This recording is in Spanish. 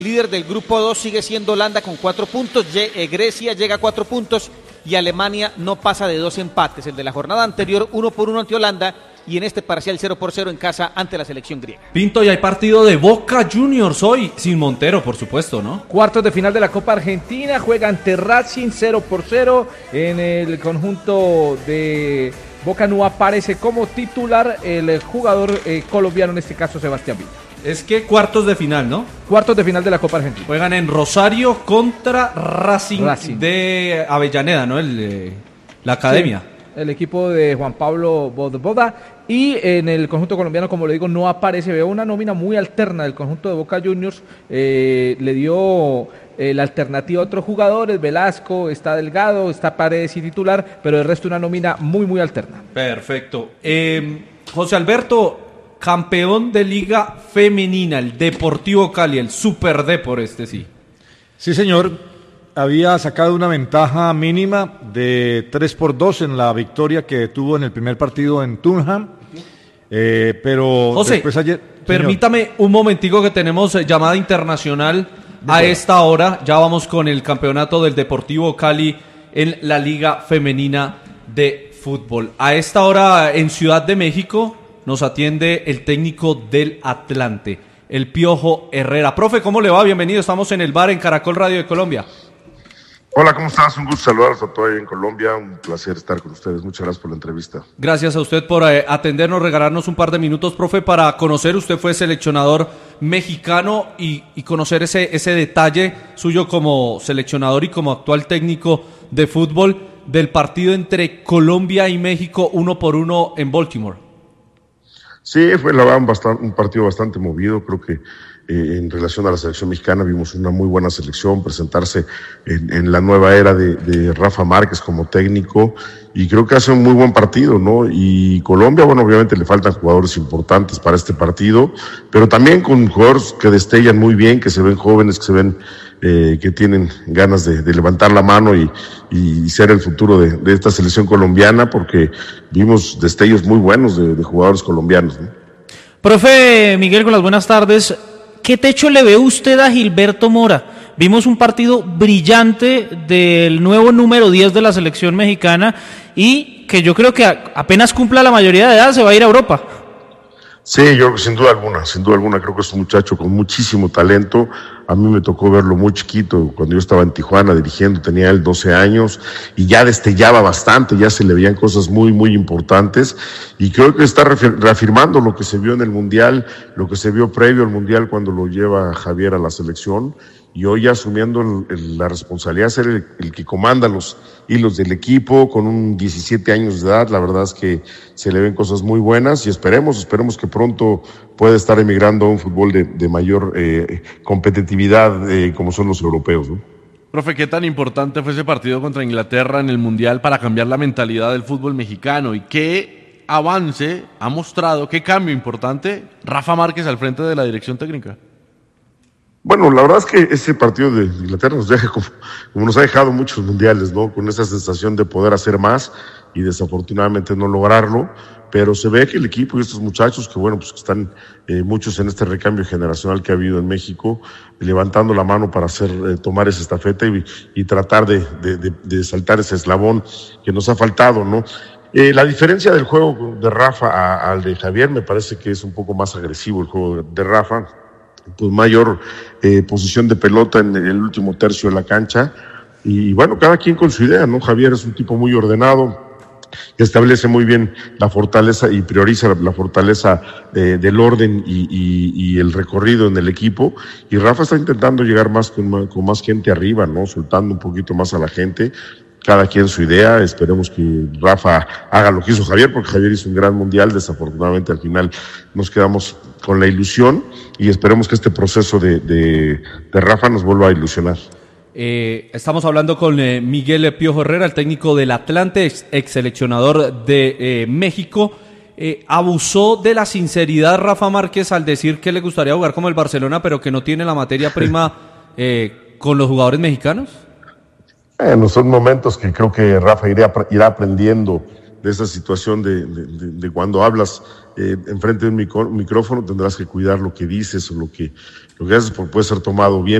Líder del grupo 2 sigue siendo Holanda con 4 puntos, Grecia llega a 4 puntos y Alemania no pasa de 2 empates. El de la jornada anterior 1-1 ante Holanda y en este parcial 0-0 en casa ante la selección griega. Pinto, y hay partido de Boca Juniors hoy, sin Montero, por supuesto, ¿no? Cuartos de final de la Copa Argentina, juega ante Racing 0-0 en el conjunto de Boca. No aparece como titular el jugador colombiano, en este caso Sebastián Villa. Es que cuartos de final, ¿no? Cuartos de final de la Copa Argentina. Juegan en Rosario contra Racing. De Avellaneda, ¿no? La academia. Sí, el equipo de Juan Pablo Boda. Y en el conjunto colombiano, como le digo, no aparece. Veo una nómina muy alterna del conjunto de Boca Juniors. Le dio la alternativa a otros jugadores. Velasco, está Delgado, está Paredes y titular, pero el resto una nómina muy, muy alterna. Perfecto. José Alberto, campeón de Liga Femenina, el Deportivo Cali, el Super Depor sí. Sí, señor. Había sacado una ventaja mínima de 3-2 en la victoria que tuvo en el primer partido en Tunham. Pero José, después ayer... Permítame un momentico que tenemos llamada internacional a esta hora. Ya vamos con el campeonato del Deportivo Cali en la Liga Femenina de Fútbol. A esta hora en Ciudad de México nos atiende el técnico del Atlante, el Piojo Herrera. Profe, ¿cómo le va? Bienvenido, estamos en el bar en Caracol Radio de Colombia. Hola, ¿cómo estás? Un gusto saludarlos a todos ahí en Colombia, un placer estar con ustedes, muchas gracias por la entrevista. Gracias a usted por atendernos, regalarnos un par de minutos, profe, para conocer, usted fue seleccionador mexicano y conocer ese detalle suyo como seleccionador y como actual técnico de fútbol del partido entre Colombia y México 1-1 en Baltimore. Sí, fue la verdad un partido bastante movido, creo que en relación a la selección mexicana vimos una muy buena selección presentarse en la nueva era de Rafa Márquez como técnico y creo que hace un muy buen partido, ¿no? Y Colombia, bueno, obviamente le faltan jugadores importantes para este partido, pero también con jugadores que destellan muy bien, que se ven jóvenes, que se ven que tienen ganas de levantar la mano y ser el futuro de esta selección colombiana, porque vimos destellos muy buenos de jugadores colombianos, ¿no? Profe Miguel, con las buenas tardes. ¿Qué techo le ve usted a Gilberto Mora? Vimos un partido brillante del nuevo número 10 de la selección mexicana y que yo creo que apenas cumpla la mayoría de edad se va a ir a Europa. Sí, yo sin duda alguna, creo que es un muchacho con muchísimo talento. A mí me tocó verlo muy chiquito, cuando yo estaba en Tijuana dirigiendo, tenía él 12 años y ya destellaba bastante, ya se le veían cosas muy, muy importantes y creo que está reafirmando lo que se vio en el Mundial, lo que se vio previo al Mundial cuando lo lleva Javier a la selección y hoy ya asumiendo la responsabilidad de ser el que comanda los hilos del equipo con un 17 años de edad. La verdad es que se le ven cosas muy buenas y esperemos que pronto pueda estar emigrando a un fútbol de mayor competitividad como son los europeos, ¿no? Profe, ¿qué tan importante fue ese partido contra Inglaterra en el Mundial para cambiar la mentalidad del fútbol mexicano? ¿Y qué avance ha mostrado, qué cambio importante Rafa Márquez al frente de la dirección técnica? Bueno, la verdad es que ese partido de Inglaterra nos deja como nos ha dejado muchos mundiales, ¿no? Con esa sensación de poder hacer más y desafortunadamente no lograrlo, pero se ve que el equipo y estos muchachos que bueno, pues que están muchos en este recambio generacional que ha habido en México, levantando la mano para tomar esa estafeta y tratar de saltar ese eslabón que nos ha faltado, ¿no? La diferencia del juego de Rafa al de Javier me parece que es un poco más agresivo el juego de Rafa, pues mayor posición de pelota en el último tercio de la cancha y bueno, cada quien con su idea, ¿no? Javier es un tipo muy ordenado, establece muy bien la fortaleza y prioriza la fortaleza del orden y el recorrido en el equipo y Rafa está intentando llegar más con más gente arriba, ¿no? Soltando un poquito más a la gente, cada quien su idea. Esperemos que Rafa haga lo que hizo Javier, porque Javier hizo un gran mundial, desafortunadamente al final nos quedamos con la ilusión y esperemos que este proceso de Rafa nos vuelva a ilusionar. Estamos hablando con Miguel Piojo Herrera, el técnico del Atlante, ex seleccionador de México. ¿Abusó de la sinceridad Rafa Márquez al decir que le gustaría jugar como el Barcelona, pero que no tiene la materia prima con los jugadores mexicanos? Son momentos que creo que Rafa irá aprendiendo esa situación de cuando hablas enfrente de un micrófono, tendrás que cuidar lo que dices o lo que haces, porque puede ser tomado bien